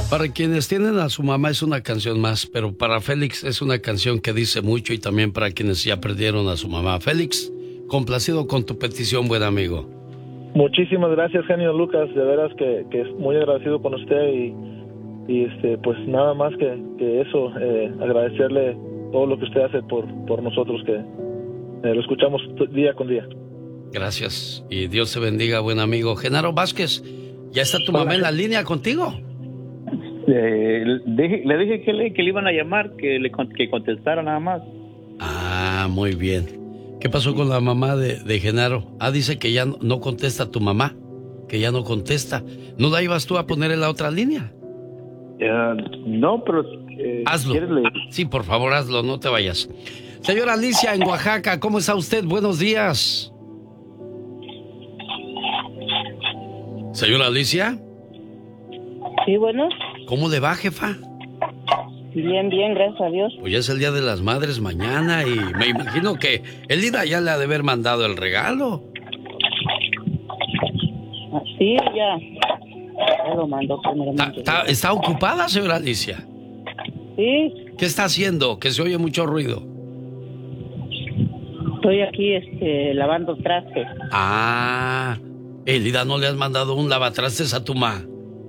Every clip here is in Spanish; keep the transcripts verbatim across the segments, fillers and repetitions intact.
Para quienes tienen a su mamá es una canción más, pero para Félix es una canción que dice mucho y también para quienes ya perdieron a su mamá. Félix, complacido con tu petición, buen amigo. Muchísimas gracias, genio Lucas, de veras que, que es muy agradecido con usted y, y este pues nada más que, que eso, eh, agradecerle todo lo que usted hace por, por nosotros, que eh, lo escuchamos día con día. Gracias y Dios te bendiga, buen amigo. Genaro Vázquez, ¿ya está tu mamá en la línea contigo? Eh, le, dije, le dije que le, que le iban a llamar, que le que contestara nada más. Ah, muy bien. ¿Qué pasó con la mamá de, de Genaro? Ah, dice que ya no, no contesta tu mamá, que ya no contesta. ¿No la ibas tú a poner en la otra línea? Uh, no, pero... Eh, hazlo. Le... Sí, por favor, hazlo, no te vayas. Señora Alicia, en Oaxaca, ¿cómo está usted? Buenos días. Señora Alicia. Sí, bueno. ¿Cómo le va, jefa? Bien, bien, gracias a Dios. Pues ya es el Día de las Madres mañana y me imagino que Elida ya le ha de haber mandado el regalo. Sí, ya. Ya lo mandó primeramente. ¿Está, está, ¿Está ocupada, señora Alicia? Sí. ¿Qué está haciendo? Que se oye mucho ruido. Estoy aquí este, lavando trastes. Ah, Elida, ¿no le has mandado un lavatrastes a tu mamá?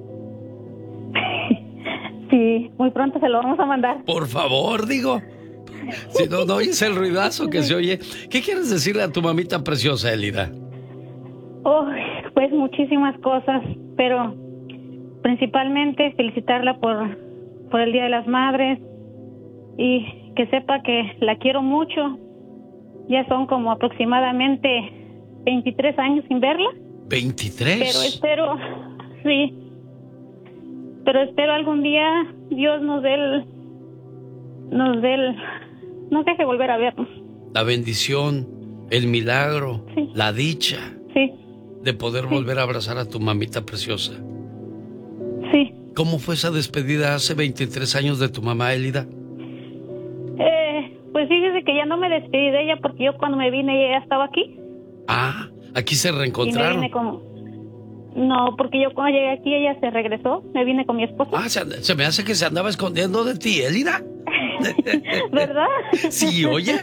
Sí, muy pronto se lo vamos a mandar. Por favor, digo. Si no, no oyes el ruidazo que se oye. ¿Qué quieres decirle a tu mamita preciosa, Elida? Oh, pues muchísimas cosas, pero principalmente felicitarla por, por el Día de las Madres y que sepa que la quiero mucho. Ya son como aproximadamente veintitrés años sin verla. ¿veintitrés? Pero espero, sí. Pero espero algún día Dios nos dé el, nos dé el, nos deje volver a vernos. La bendición, el milagro, sí. La dicha. Sí. De poder sí. volver a abrazar a tu mamita preciosa. Sí. ¿Cómo fue esa despedida hace veintitrés años de tu mamá, Elida? Eh, pues fíjese que ya no me despedí de ella porque yo cuando me vine ella ya estaba aquí. Ah, aquí se reencontraron. Y me vine como... No, porque yo cuando llegué aquí ella se regresó, me vine con mi esposo. Ah, se, se me hace que se andaba escondiendo de ti, Elida. ¿Verdad? Sí, oye.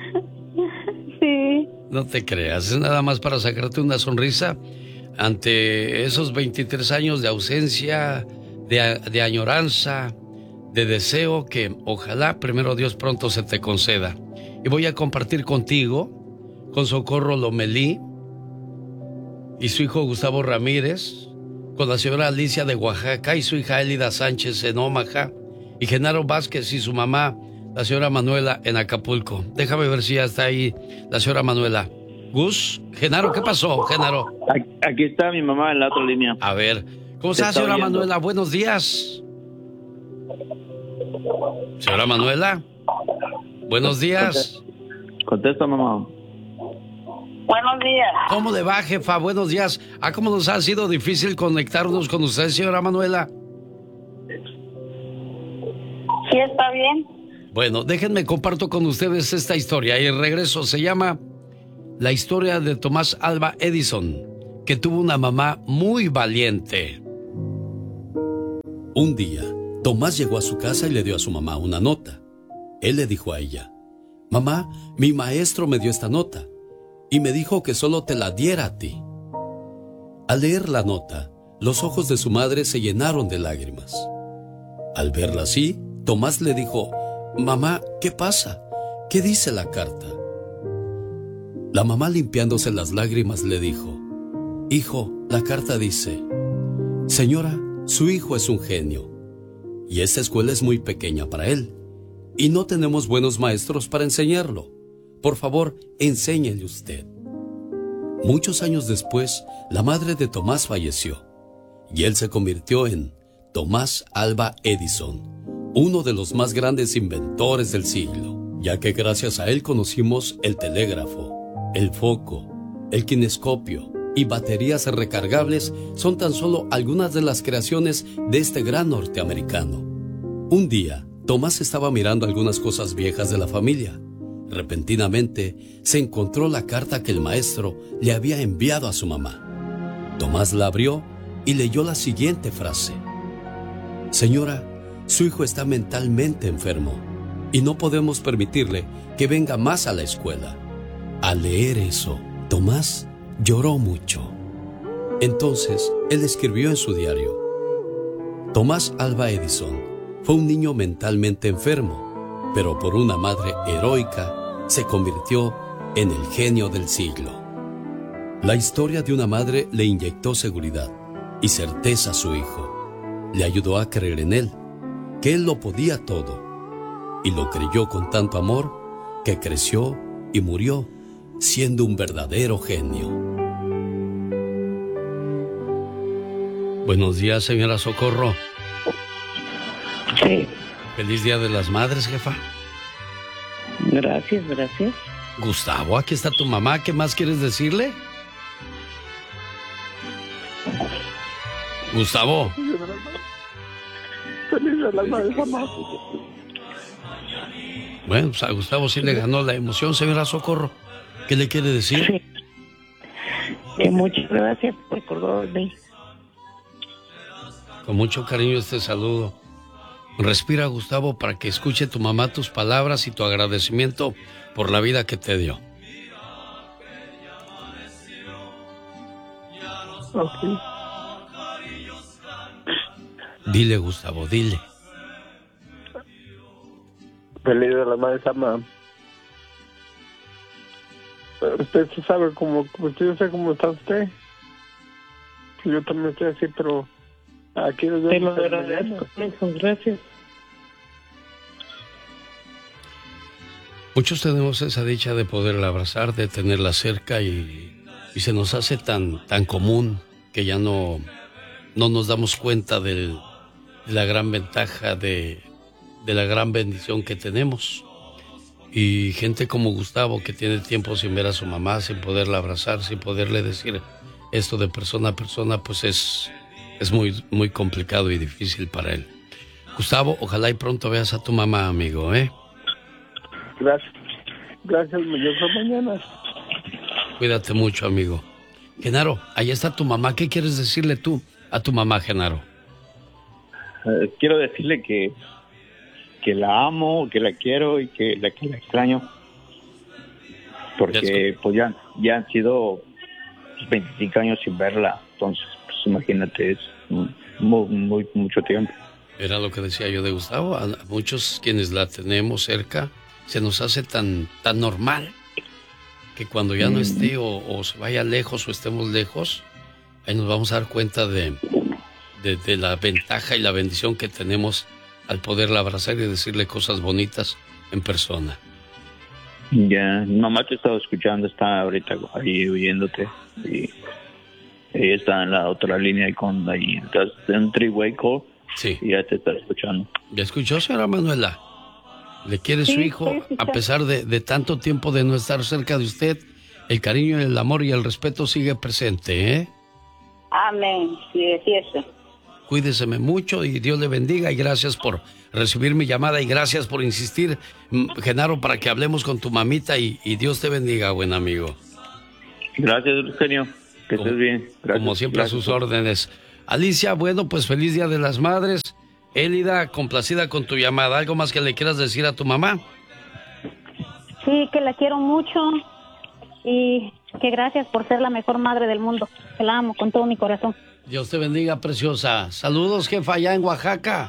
Sí. No te creas, es nada más para sacarte una sonrisa ante esos veintitrés años de ausencia, de, de añoranza, de deseo que ojalá primero Dios pronto se te conceda. Y voy a compartir contigo, con Socorro Lomelí y su hijo Gustavo Ramírez, con la señora Alicia de Oaxaca y su hija Elida Sánchez en Omaha, y Genaro Vázquez y su mamá, la señora Manuela, en Acapulco. Déjame ver si ya está ahí la señora Manuela. Gus, Genaro, ¿qué pasó, Genaro? Aquí está mi mamá en la otra línea. A ver, ¿cómo está, está señora oyendo. Manuela? Buenos días. Señora Manuela, buenos días. Contesta, mamá. Buenos días. ¿Cómo le va, jefa? Buenos días. Ah, ¿cómo nos ha sido difícil conectarnos con usted, señora Manuela? Sí, está bien. Bueno, déjenme comparto con ustedes esta historia y regreso. Se llama La historia de Tomás Alva Edison, que tuvo una mamá muy valiente. Un día, Tomás llegó a su casa y le dio a su mamá una nota. Él le dijo a ella: mamá, mi maestro me dio esta nota y me dijo que solo te la diera a ti. Al leer la nota, los ojos de su madre se llenaron de lágrimas. Al verla así, Tomás le dijo: mamá, ¿qué pasa? ¿Qué dice la carta? La mamá, limpiándose las lágrimas, le dijo: hijo, la carta dice: señora, su hijo es un genio y esta escuela es muy pequeña para él y no tenemos buenos maestros para enseñarlo. Por favor, enséñele usted. Muchos años después, la madre de Tomás falleció y él se convirtió en Tomás Alva Edison, uno de los más grandes inventores del siglo, ya que gracias a él conocimos el telégrafo, el foco, el kinescopio y baterías recargables. Son tan solo algunas de las creaciones de este gran norteamericano. Un día, Tomás estaba mirando algunas cosas viejas de la familia. Repentinamente, se encontró la carta que el maestro le había enviado a su mamá. Tomás la abrió y leyó la siguiente frase: Señora, su hijo está mentalmente enfermo y no podemos permitirle que venga más a la escuela. Al leer eso, Tomás lloró mucho. Entonces, él escribió en su diario: Tomás Alva Edison fue un niño mentalmente enfermo, pero por una madre heroica se convirtió en el genio del siglo. La historia de una madre le inyectó seguridad y certeza a su hijo. Le ayudó a creer en él, que él lo podía todo, y lo creyó con tanto amor que creció y murió siendo un verdadero genio. Buenos días, señora Socorro. Sí. Feliz Día de las Madres, jefa. Gracias, gracias. Gustavo, aquí está tu mamá. ¿Qué más quieres decirle? Gustavo. Feliz de las madres, mamá. Bueno, pues a Gustavo sí le ganó la emoción, señora Socorro. ¿Qué le quiere decir? Sí. Eh, muchas gracias por acordarme. Con mucho cariño este saludo. Respira, Gustavo, para que escuche tu mamá tus palabras y tu agradecimiento por la vida que te dio. Okay. Dile, Gustavo, dile. Feliz de las madres, mamá. Usted sabe cómo, usted sabe cómo está usted. Yo también estoy así, pero aquí nos Te lo agradezco, gracias. Muchos tenemos esa dicha de poderla abrazar, de tenerla cerca y, y se nos hace tan, tan común que ya no, no nos damos cuenta del, de la gran ventaja, de, de la gran bendición que tenemos. Y gente como Gustavo, que tiene tiempo sin ver a su mamá, sin poderla abrazar, sin poderle decir esto de persona a persona, pues es, es muy, muy complicado y difícil para él. Gustavo, ojalá y pronto veas a tu mamá, amigo, ¿eh? Gracias. Gracias, yo creo mañana. Cuídate mucho, amigo. Genaro, ahí está tu mamá. ¿Qué quieres decirle tú a tu mamá, Genaro? Uh, quiero decirle que que la amo, que la quiero y que la, que la extraño. Porque pues ya, ya han sido veinticinco años sin verla. Entonces, pues imagínate, es muy, muy mucho tiempo. Era lo que decía yo de Gustavo. A muchos quienes la tenemos cerca, se nos hace tan, tan normal que cuando ya no esté o, o se vaya lejos o estemos lejos, ahí nos vamos a dar cuenta de, de, de la ventaja y la bendición que tenemos al poderla abrazar y decirle cosas bonitas en persona. Ya, mi mamá te estaba escuchando, está ahorita ahí oyéndote y ella está en la otra línea con ahí, estás en un three-way call. Sí. Y ya te está escuchando. ¿Ya escuchó, señora Manuela? ¿Le quiere Sí, su hijo, a pesar de, de tanto tiempo de no estar cerca de usted? El cariño, el amor y el respeto sigue presente, ¿eh? Amén, sí, es cierto. Cuídeseme mucho y Dios le bendiga y gracias por recibir mi llamada y gracias por insistir, Genaro, para que hablemos con tu mamita y, y Dios te bendiga, buen amigo. Gracias, Eugenio, que estés bien. Gracias, como siempre, gracias. a sus órdenes. Alicia, bueno, pues feliz Día de las Madres. Élida, complacida con tu llamada. ¿Algo más que le quieras decir a tu mamá? Sí, que la quiero mucho y que gracias por ser la mejor madre del mundo. Que la amo con todo mi corazón. Dios te bendiga, preciosa. Saludos, jefa, allá en Oaxaca.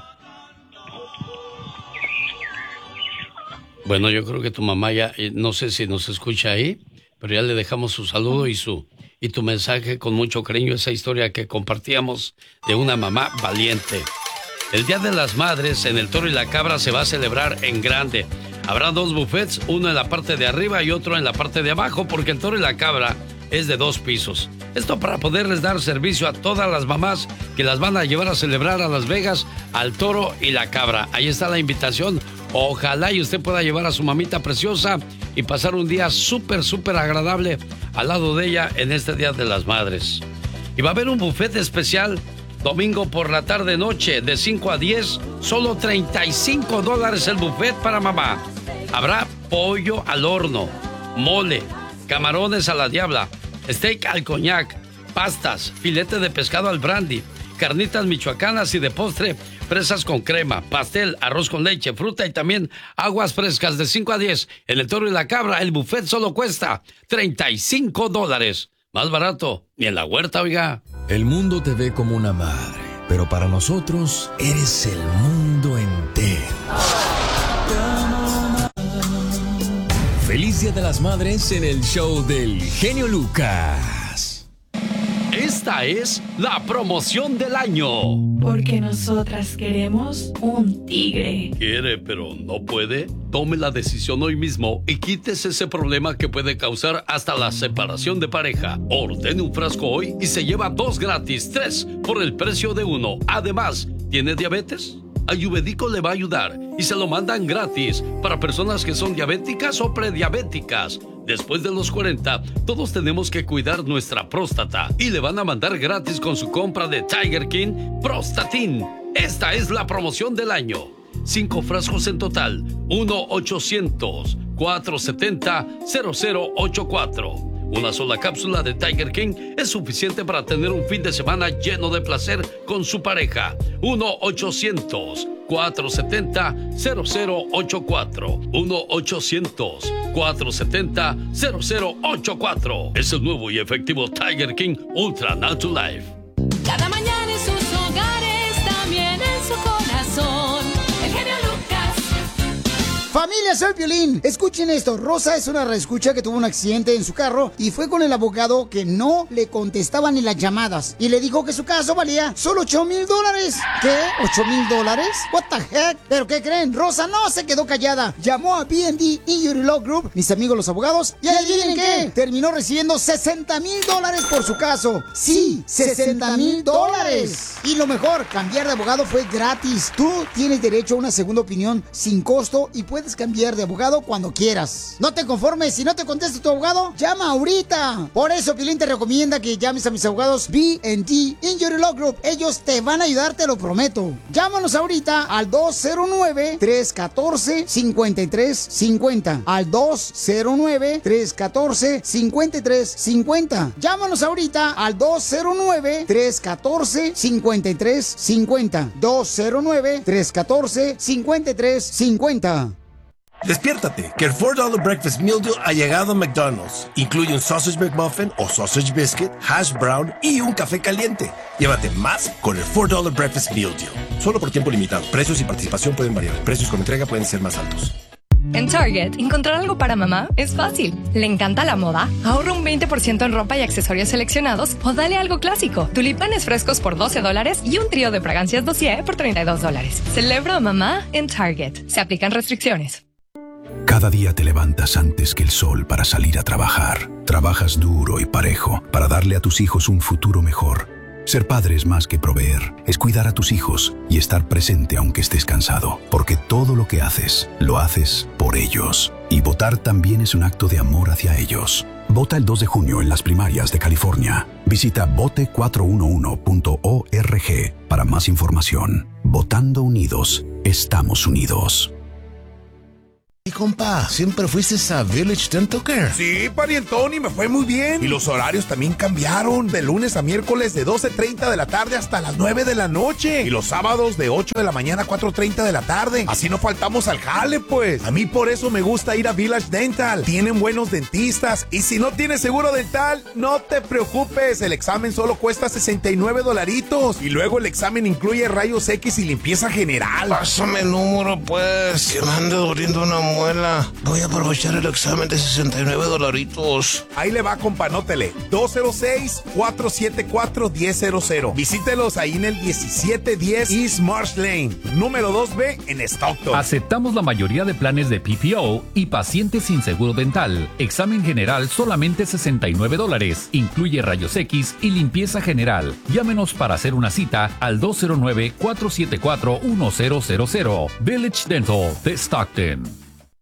Bueno, yo creo que tu mamá ya, no sé si nos escucha ahí, pero ya le dejamos su saludo y su y tu mensaje con mucho cariño, esa historia que compartíamos de una mamá valiente. El Día de las Madres en el Toro y la Cabra se va a celebrar en grande. Habrá dos buffets, uno en la parte de arriba y otro en la parte de abajo, porque el Toro y la Cabra es de dos pisos. Esto para poderles dar servicio a todas las mamás que las van a llevar a celebrar a Las Vegas al Toro y la Cabra. Ahí está la invitación. Ojalá y usted pueda llevar a su mamita preciosa y pasar un día súper, súper agradable al lado de ella en este Día de las Madres. Y va a haber un buffet especial domingo por la tarde-noche de cinco a diez, solo treinta y cinco dólares el buffet para mamá. Habrá pollo al horno, mole, camarones a la diabla, steak al coñac, pastas, filete de pescado al brandy, carnitas michoacanas y de postre, fresas con crema, pastel, arroz con leche, fruta y también aguas frescas de cinco a diez. En el Toro y la Cabra, el buffet solo cuesta treinta y cinco dólares. Más barato, ni en la huerta, oiga. El mundo te ve como una madre, pero para nosotros eres el mundo entero. Feliz Día de las Madres en el show del genio Lucas. Esta es la promoción del año. Porque nosotras queremos un tigre. ¿Quiere, pero no puede? Tome la decisión hoy mismo y quítese ese problema que puede causar hasta la separación de pareja. Ordene un frasco hoy y se lleva dos gratis, tres por el precio de uno. Además, ¿tiene diabetes? Ayurvédico le va a ayudar y se lo mandan gratis para personas que son diabéticas o prediabéticas. Después de los cuarenta, todos tenemos que cuidar nuestra próstata y le van a mandar gratis con su compra de Tiger King Prostatin. Esta es la promoción del año. Cinco frascos en total. uno ochocientos, cuatrocientos setenta, cero cero ochenta y cuatro. Una sola cápsula de Tiger King es suficiente para tener un fin de semana lleno de placer con su pareja. uno ochocientos, cuatrocientos setenta, cero cero ochenta y cuatro. uno ochocientos, cuatrocientos setenta, cero cero ochenta y cuatro. Es el nuevo y efectivo Tiger King Ultra Natural Life. Cada mañana en sus hogares, también en su corazón. El genio Lucas. Familia, soy Piolín. Escuchen esto. Rosa es una reescucha que tuvo un accidente en su carro y fue con el abogado que no le contestaba ni las llamadas. Y le dijo que su caso valía solo ocho mil dólares. ¿Qué? ¿ocho mil dólares? What the heck? ¿Pero qué creen? Rosa no se quedó callada. Llamó a B and D Injury Law Group, mis amigos los abogados, y adivinen qué. Terminó recibiendo sesenta mil dólares por su caso. Sí, sesenta mil dólares. Y lo mejor, cambiar de abogado fue gratis. Tú tienes derecho a una segunda opinión sin costo y puedes cambiar de abogado cuando quieras. No te conformes, si no te contesta tu abogado, llama ahorita. Por eso Piolín te recomienda que llames a mis abogados B and D Injury Law Group. Ellos te van a ayudar, te lo prometo. Llámanos ahorita al dos cero nueve, tres uno cuatro, cinco tres cinco cero. Al dos cero nueve, tres uno cuatro, cinco tres cinco cero. Llámanos ahorita al dos cero nueve, tres uno cuatro, cinco tres cinco cero. dos cero nueve, tres uno cuatro, cinco tres cinco cero. Despiértate, que el four dollar Breakfast Meal Deal ha llegado a McDonald's. Incluye un Sausage McMuffin o Sausage Biscuit, Hash Brown y un café caliente. Llévate más con el four dollar Breakfast Meal Deal. Solo por tiempo limitado. Precios y participación pueden variar. Precios con entrega pueden ser más altos. En Target, encontrar algo para mamá es fácil. ¿Le encanta la moda? Ahorra un veinte por ciento en ropa y accesorios seleccionados o dale algo clásico. Tulipanes frescos por doce dólares y un trío de fragancias dossier por treinta y dos dólares. Celebra a mamá en Target. Se aplican restricciones. Cada día te levantas antes que el sol para salir a trabajar. Trabajas duro y parejo para darle a tus hijos un futuro mejor. Ser padre es más que proveer, es cuidar a tus hijos y estar presente aunque estés cansado, porque todo lo que haces, lo haces por ellos. Y votar también es un acto de amor hacia ellos. Vota el dos de junio en las primarias de California. Visita vote cuatro uno uno punto org para más información. Votando unidos, estamos unidos. Y compa, ¿siempre fuiste a Village Dental Care? Sí, parientón, y me fue muy bien. Y los horarios también cambiaron. De lunes a miércoles de doce treinta de la tarde hasta las nueve de la noche. Y los sábados de ocho de la mañana a cuatro treinta de la tarde. Así no faltamos al jale, pues. A mí por eso me gusta ir a Village Dental. Tienen buenos dentistas. Y si no tienes seguro dental, no te preocupes. El examen solo cuesta sesenta y nueve dolaritos. Y luego el examen incluye rayos X y limpieza general. Pásame el número, pues. Que me ande doliendo una muela. Voy a aprovechar el examen de sesenta y nueve dolaritos. Ahí le va, compa, anótele. dos cero seis, cuatro siete cuatro, uno cero cero cero. Visítelos ahí en el diecisiete diez East Marsh Lane, número dos B en Stockton. Aceptamos la mayoría de planes de P P O y pacientes sin seguro dental. Examen general solamente sesenta y nueve dólares. Incluye rayos X y limpieza general. Llámenos para hacer una cita al dos cero nueve, cuatro siete cuatro, uno cero cero cero. Village Dental de Stockton.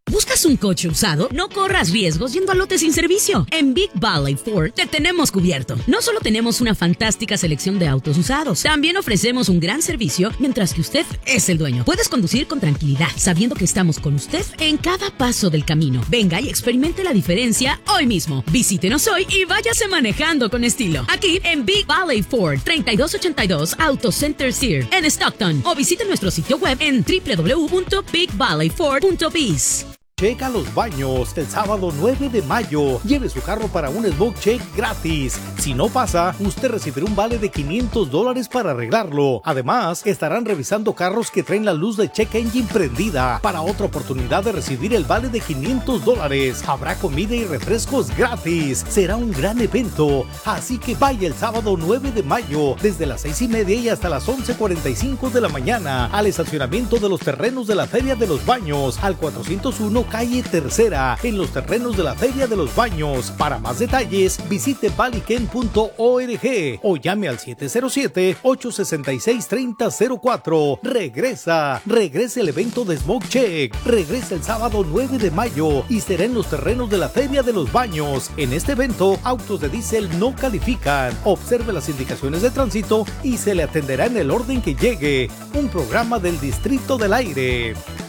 ¿Buscas un coche usado? No corras riesgos yendo a lote sin servicio. En Big Valley Ford te tenemos cubierto. No solo tenemos una fantástica selección de autos usados, también ofrecemos un gran servicio mientras que usted es el dueño. Puedes conducir con tranquilidad, sabiendo que estamos con usted en cada paso del camino. Venga y experimente la diferencia hoy mismo. Visítenos hoy y váyase manejando con estilo. Aquí en Big Valley Ford, treinta y dos ochenta y dos Auto Center Sear en Stockton. O visite nuestro sitio web en doble u doble u doble u punto big valley ford punto biz. Checa Los Baños el sábado nueve de mayo. Lleve su carro para un smoke check gratis. Si no pasa, usted recibirá un vale de quinientos dólares para arreglarlo. Además, estarán revisando carros que traen la luz de check engine prendida para otra oportunidad de recibir el vale de quinientos dólares. Habrá comida y refrescos gratis. Será un gran evento. Así que vaya el sábado nueve de mayo desde las seis y media y hasta las once cuarenta y cinco de la mañana al estacionamiento de los terrenos de la Feria de los Baños al cuatrocientos uno calle Tercera, en los terrenos de la Feria de los Baños. Para más detalles, visite valleyken punto org o llame al siete cero siete, ocho seis seis, tres cero cero cuatro. Regresa, regresa el evento de Smoke Check. Regresa el sábado nueve de mayo y será en los terrenos de la Feria de los Baños. En este evento, autos de diésel no califican. Observe las indicaciones de tránsito y se le atenderá en el orden que llegue. Un programa del Distrito del Aire.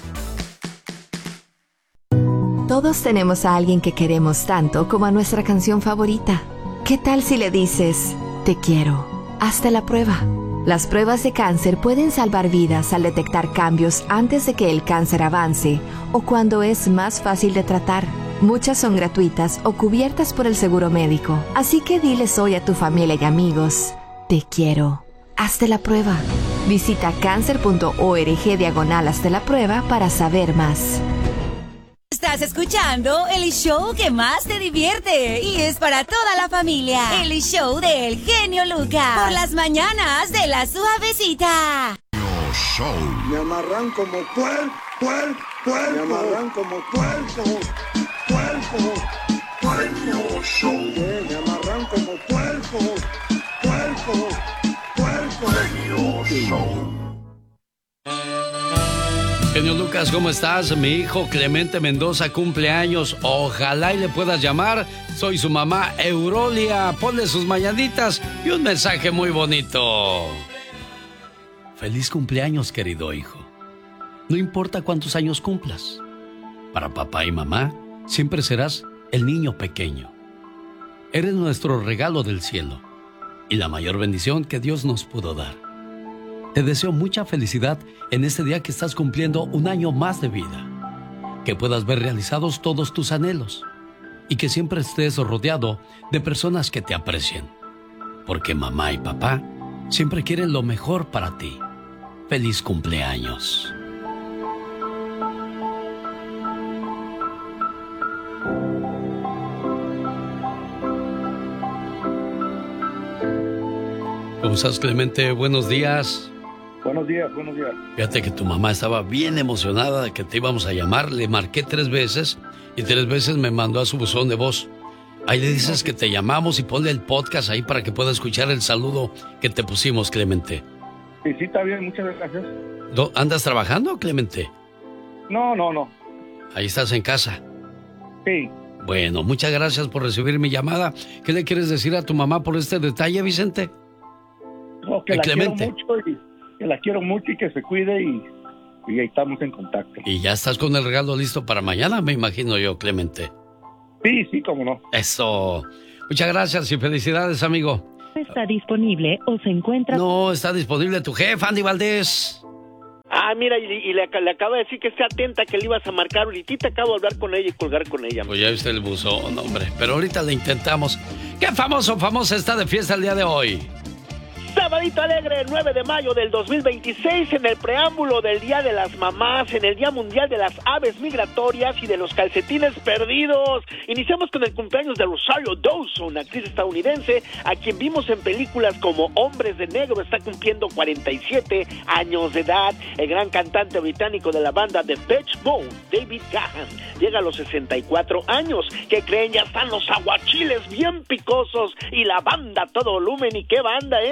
Todos tenemos a alguien que queremos tanto como a nuestra canción favorita. ¿Qué tal si le dices, te quiero? Hazte la prueba. Las pruebas de cáncer pueden salvar vidas al detectar cambios antes de que el cáncer avance o cuando es más fácil de tratar. Muchas son gratuitas o cubiertas por el seguro médico. Así que diles hoy a tu familia y amigos, te quiero. Hazte la prueba. Visita cáncer punto org diagonal hazte la prueba para saber más. Estás escuchando el show que más te divierte y es para toda la familia. El show del genio Lucas. Por las mañanas de la suavecita. Show. Me amarran como puerco, puerco, puerco. Me amarran como puerco, puerco, puerco. Show. Me amarran como puerco, puerco, puerco. Genio Show. Genio Lucas, ¿cómo estás? Mi hijo Clemente Mendoza cumple años. Ojalá y le puedas llamar. Soy su mamá Eurolia. Ponle sus mañanitas y un mensaje muy bonito. Feliz cumpleaños, querido hijo. No importa cuántos años cumplas. Para papá y mamá, siempre serás el niño pequeño. Eres nuestro regalo del cielo y la mayor bendición que Dios nos pudo dar. Te deseo mucha felicidad en este día que estás cumpliendo un año más de vida. Que puedas ver realizados todos tus anhelos y que siempre estés rodeado de personas que te aprecien. Porque mamá y papá siempre quieren lo mejor para ti. Feliz cumpleaños. ¿Cómo estás, Clemente? Buenos días. Buenos días, buenos días. Fíjate que tu mamá estaba bien emocionada de que te íbamos a llamar. Le marqué tres veces y tres veces me mandó a su buzón de voz. Ahí le dices que te llamamos y ponle el podcast ahí para que pueda escuchar el saludo que te pusimos, Clemente. Sí, sí, está bien, muchas gracias. ¿Andas trabajando, Clemente? No, no, no. Ahí estás en casa. Sí. Bueno, muchas gracias por recibir mi llamada. ¿Qué le quieres decir a tu mamá por este detalle, Vicente? No, que la Clemente. quiero mucho y que la quiero mucho y que se cuide y, y ahí estamos en contacto. Y ya estás con el regalo listo para mañana, me imagino yo, Clemente. Sí, sí, cómo no. Eso. Muchas gracias y felicidades, amigo. Está disponible o se encuentra... No, está disponible tu jefa, Andy Valdés. Ah, mira, y, y le, le acaba de decir que esté atenta, que le ibas a marcar ahorita. Acabo de hablar con ella y colgar con ella. Pues ya viste el buzón, hombre. Pero ahorita le intentamos. ¿Qué famoso famosa está de fiesta el día de hoy? Sabadito alegre, el nueve de mayo del dos mil veintiséis, en el preámbulo del Día de las Mamás, en el Día Mundial de las Aves Migratorias y de los Calcetines Perdidos. Iniciamos con el cumpleaños de Rosario Dawson, actriz estadounidense, a quien vimos en películas como Hombres de Negro. Está cumpliendo cuarenta y siete años de edad. El gran cantante británico de la banda Depeche Mode, David Gahan, llega a los sesenta y cuatro años. ¿Qué creen? Ya están los aguachiles bien picosos y la banda a todo volumen. ¿Y qué banda, eh? La M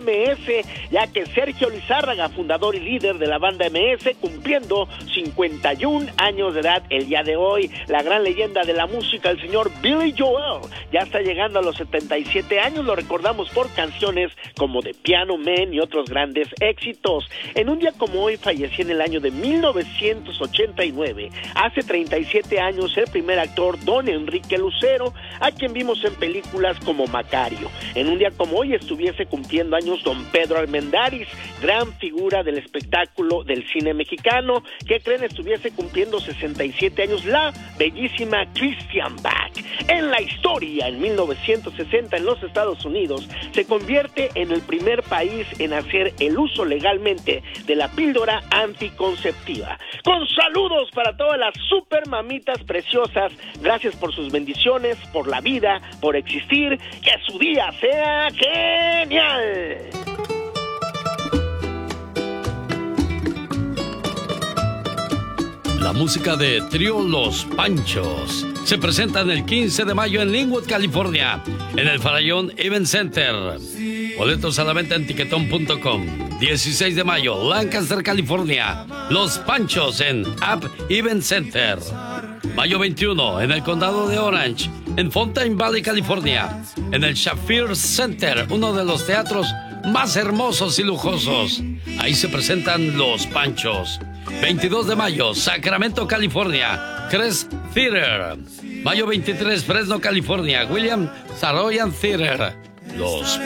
M S, ya que Sergio Lizárraga, fundador y líder de la banda M S, cumpliendo cincuenta y un años de edad el día de hoy. La gran leyenda de la música, el señor Billy Joel, ya está llegando a los setenta y siete años, lo recordamos por canciones como The Piano Man y otros grandes éxitos. En un día como hoy falleció en el año de mil novecientos ochenta y nueve, hace treinta y siete años, el primer actor Don Enrique Lucero, a quien vimos en películas como Macario. En un día como hoy estuviese cumpliendo años Don Pedro Armendáriz, gran figura del espectáculo del cine mexicano. ¿Qué creen? Estuviese cumpliendo sesenta y siete años la bellísima Christian Bach. En la historia, en mil novecientos sesenta, en los Estados Unidos, se convierte en el primer país en hacer el uso legalmente de la píldora anticonceptiva. Con saludos para todas las super mamitas preciosas, gracias por sus bendiciones, por la vida, por existir, que su día sea genial. La música de Trío Los Panchos se presenta el quince de mayo en Linwood, California, en el Farallón Event Center. Boletos a la venta en tiquetón punto com. dieciséis de mayo, Lancaster, California, Los Panchos en App Event Center. Mayo veintiuno, en el condado de Orange, en Fountain Valley, California, en el Shafir Center, uno de los teatros más hermosos y lujosos. Ahí se presentan Los Panchos. veintidós de mayo, Sacramento, California, Crest Theater. Mayo veintitrés, Fresno, California, William Saroyan Theater. Los